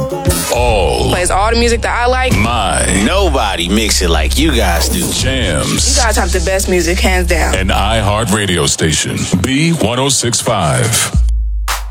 All Plays all the music that I like. Nobody mix it like you guys do. Jams. You guys have the best music, hands down. An iHeart radio station. B1065.